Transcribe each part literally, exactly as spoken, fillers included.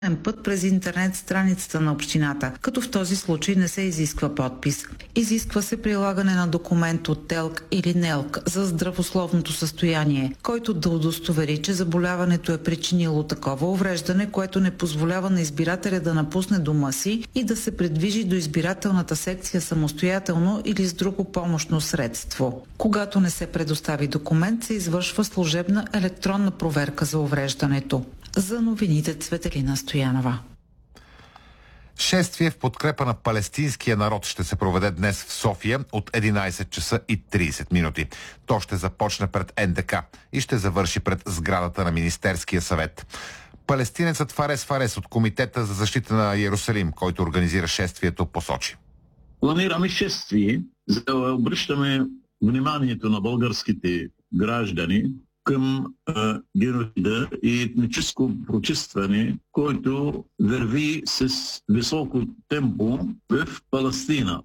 път през интернет страницата на общината, като в този случай не се изисква подпис. Изисква се прилагане на документ от ТЕЛК или НЕЛК за здравословното състояние, който да удостовери, че заболяването е причинило такова увреждане, което не позволява на избирателя да напусне дома си и да се придвижи до избирателната секция самостоятелно или с друго помощно средство. Когато не се предостави документ, се извършва служебна електронна проверка за увреждането. За новините Цветелина Стоянова. Шествие в подкрепа на палестинския народ ще се проведе днес в София от единайсет часа и трийсет минути. То ще започне пред Ен Де Ка и ще завърши пред сградата на Министерския съвет. Палестинецът Фарес Фарес от Комитета за защита на Йерусалим, който организира шествието, посочи: Планираме шествие, за да обръщаме вниманието на българските граждани към а, геноцида и етническо прочистване, който върви с високо темпо в Палестина.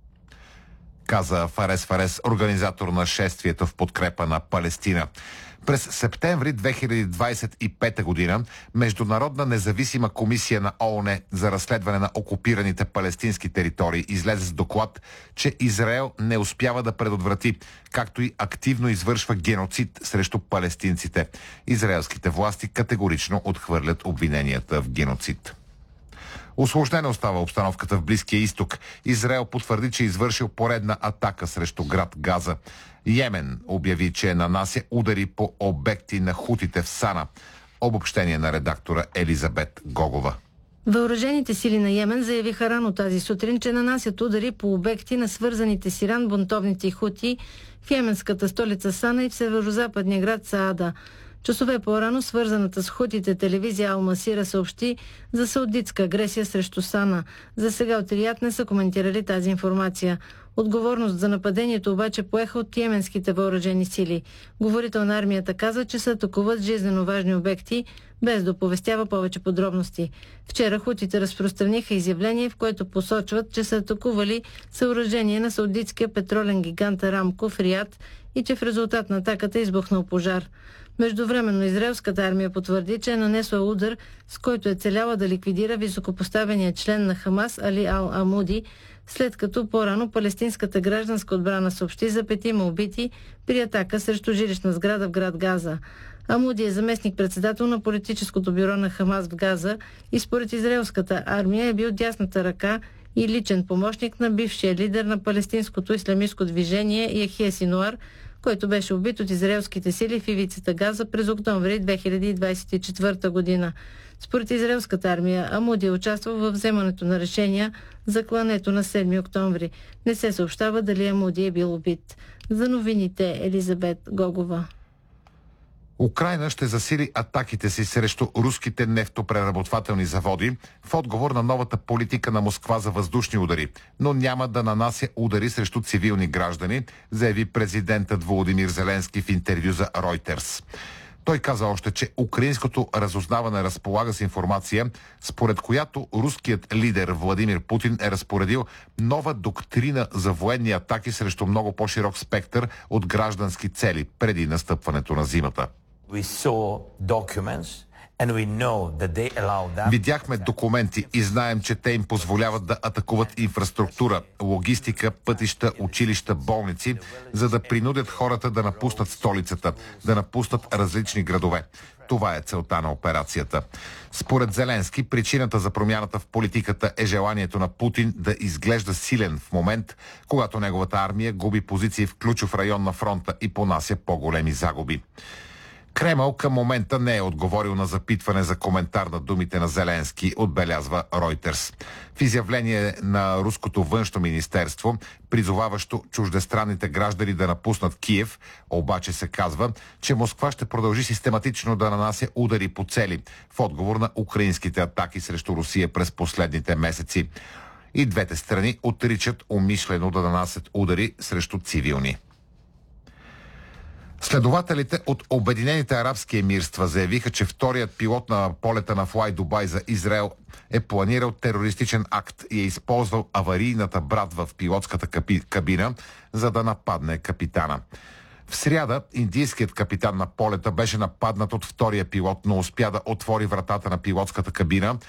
Каза Фарес Фарес, организатор на шествието в подкрепа на Палестина. През септември две хиляди двайсет и пета година Международна независима комисия на О Он Е за разследване на окупираните палестински територии излезе с доклад, че Израел не успява да предотврати, както и активно извършва геноцид срещу палестинците. Израелските власти категорично отхвърлят обвиненията в геноцид. Усложнена остава обстановката в Близкия изток. Израел потвърди, че е извършил поредна атака срещу град Газа. Йемен обяви, че нанася удари по обекти на хутите в Сана. Обобщение на редактора Елизабет Гогова. Въоръжените сили на Йемен заявиха рано тази сутрин, че нанасят удари по обекти на свързаните с Иран бунтовните хути в йеменската столица Сана и в северо-западния град Саада. Часове по-рано свързаната с хутите телевизия Ал Масира съобщи за саудитска агресия срещу Сана. За сега от Рият не са коментирали тази информация. Отговорност за нападението обаче поеха от йеменските въоръжени сили. Говорител на армията каза, че се атакуват жизнено важни обекти, без да оповестява повече подробности. Вчера хутите разпространиха изявление, в което посочват, че са атакували съоръжение на саудитския петролен гигант Арамко в Рият и че в резултат на атаката е избухнал пожар. Междувременно израелската армия потвърди, че е нанесла удар, с който е целяла да ликвидира високопоставения член на Хамас Али Ал Амуди, след като по-рано палестинската гражданска отбрана съобщи за петима убити при атака срещу жилищна сграда в град Газа. Амуди е заместник-председател на политическото бюро на Хамас в Газа и според израелската армия е бил дясната ръка и личен помощник на бившия лидер на палестинското ислямистко движение Яхия Синуар, който беше убит от израелските сили в ивицата Газа през октомври две хиляди двайсет и четвърта година. Според израелската армия, Амуди е участвал в вземането на решения за клането на седми октомври. Не се съобщава дали Амуди е бил убит. За новините Елизабет Гогова. Украйна ще засили атаките си срещу руските нефтопреработвателни заводи в отговор на новата политика на Москва за въздушни удари, но няма да нанася удари срещу цивилни граждани, заяви президентът Володимир Зеленски в интервю за Reuters. Той каза още, че украинското разузнаване разполага с информация, според която руският лидер Владимир Путин е разпоредил нова доктрина за военни атаки срещу много по-широк спектър от граждански цели преди настъпването на зимата. Видяхме документи и знаем, че те им позволяват да атакуват инфраструктура, логистика, пътища, училища, болници, за да принудят хората да напуснат столицата, да напуснат различни градове. Това е целта на операцията. Според Зеленски, причината за промяната в политиката е желанието на Путин да изглежда силен в момент, когато неговата армия губи позиции в ключов район на фронта и понася по-големи загуби. Кремъл към момента не е отговорил на запитване за коментар на думите на Зеленски, отбелязва Reuters. В изявление на руското външно министерство, призоваващо чуждестранните граждани да напуснат Киев, обаче се казва, че Москва ще продължи систематично да нанася удари по цели в отговор на украинските атаки срещу Русия през последните месеци. И двете страни отричат умишлено да нанасят удари срещу цивилни. Следователите от Обединените арабски емирства заявиха, че вторият пилот на полета на Fly Dubai за Израел е планирал терористичен акт и е използвал аварийната брадва в пилотската кабина, за да нападне капитана. В сряда индийският капитан на полета беше нападнат от втория пилот, но успя да отвори вратата на пилотската кабина